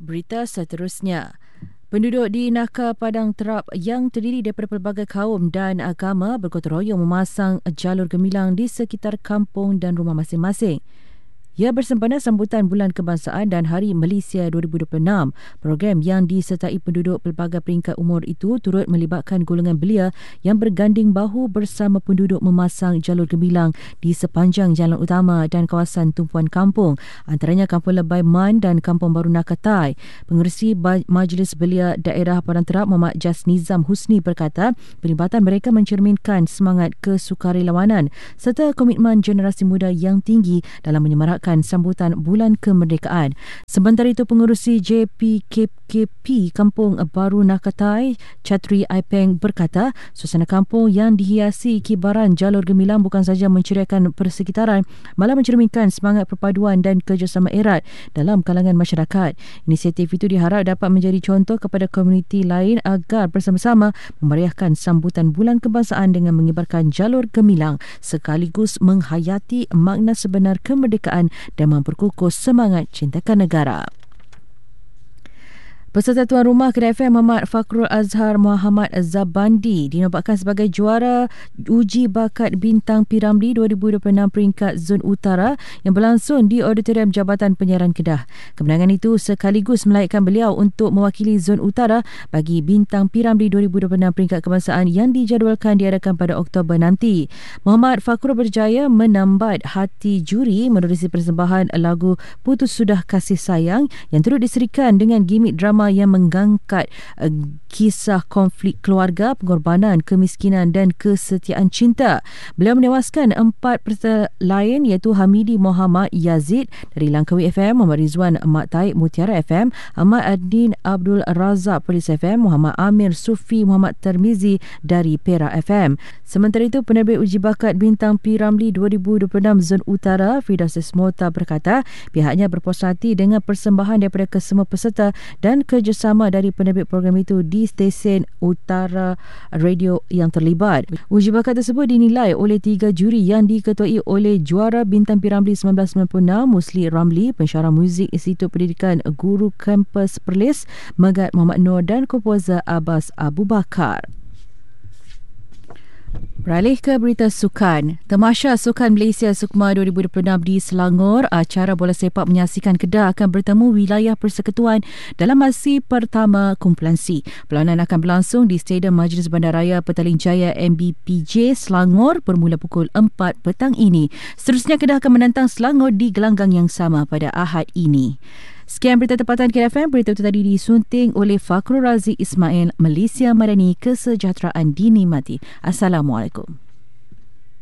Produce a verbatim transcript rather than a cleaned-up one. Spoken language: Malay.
Berita seterusnya. Penduduk di Naka Padang Terap yang terdiri daripada pelbagai kaum dan agama bergotong royong memasang jalur gemilang di sekitar kampung dan rumah masing-masing. Ia bersempena sambutan Bulan Kebangsaan dan Hari Malaysia dua ribu dua puluh enam. Program yang disertai penduduk pelbagai peringkat umur itu turut melibatkan golongan belia yang berganding bahu bersama penduduk memasang jalur gemilang di sepanjang jalan utama dan kawasan tumpuan kampung, antaranya Kampung Lebai Man dan Kampung Baru Nakatai. Pengerusi Majlis Belia Daerah Padang Terap Muhammad Jas Nizam Husni berkata, perlibatan mereka mencerminkan semangat kesukarelawanan serta komitmen generasi muda yang tinggi dalam menyemarakkan sambutan Bulan Kemerdekaan. Sementara itu, pengerusi J P K P Kampung Baru Nakatai, Chatri Aipeng berkata, suasana kampung yang dihiasi kibaran jalur gemilang bukan sahaja menceriakan persekitaran, malah mencerminkan semangat perpaduan dan kerjasama erat dalam kalangan masyarakat. Inisiatif itu diharap dapat menjadi contoh kepada komuniti lain agar bersama-sama memeriahkan sambutan Bulan Kebangsaan dengan mengibarkan jalur gemilang sekaligus menghayati makna sebenar kemerdekaan dan memperkukuh semangat cintakan negara. Peserta tuan rumah Kedai F M Muhammad Fakhrul Azhar Muhammad Zabandi dinobatkan sebagai juara uji bakat Bintang P Ramlee dua ribu dua puluh enam peringkat Zon Utara yang berlangsung di Auditorium Jabatan Penyiaran Kedah. Kemenangan itu sekaligus melayakkan beliau untuk mewakili Zon Utara bagi Bintang P Ramlee dua ribu dua puluh enam peringkat kebangsaan yang dijadualkan diadakan pada Oktober nanti. Muhammad Fakhrul berjaya menambat hati juri menerusi persembahan lagu Putus Sudah Kasih Sayang yang turut diserikan dengan gimik drama yang mengangkat uh, kisah konflik keluarga, pengorbanan, kemiskinan dan kesetiaan cinta. Beliau menewaskan empat peserta lain iaitu Hamidi Muhammad Yazid dari Langkawi F M, Muhammad Rizwan Mak Taib Mutiara F M, Ahmad Adin Abdul Razak Polis F M, Muhammad Amir Sufi Muhammad Termizi dari Perak F M. Sementara itu, penerbit uji bakat Bintang P Ramlee dua ribu dua puluh enam Zon Utara Firdaus Ismota berkata, pihaknya berpuas hati dengan persembahan daripada kesemua peserta dan kerjasama dari penerbit program itu di stesen utara radio yang terlibat. Uji bakat tersebut dinilai oleh tiga juri yang diketuai oleh juara Bintang P Ramlee seribu sembilan ratus sembilan puluh enam Musli Ramli, pensyarah muzik Institut Pendidikan Guru Kampus Perlis Megat Muhammad Noor dan komposer Abbas Abu Bakar. Beralih ke berita sukan. Tamasya Sukan Malaysia Sukma dua ribu dua puluh enam di Selangor, acara bola sepak menyaksikan Kedah akan bertemu wilayah persekutuan dalam masa pertama kumpulan C. Perlawanan akan berlangsung di Stadium Majlis Bandaraya Petaling Jaya M B P J Selangor bermula pukul empat petang ini. Seterusnya, Kedah akan menentang Selangor di gelanggang yang sama pada Ahad ini. Sekian berita tempatan K F M. Berita itu tadi disunting oleh Fakhrul Razi Ismail. Malaysia Madani, kesejahteraan dinikmati. Assalamualaikum.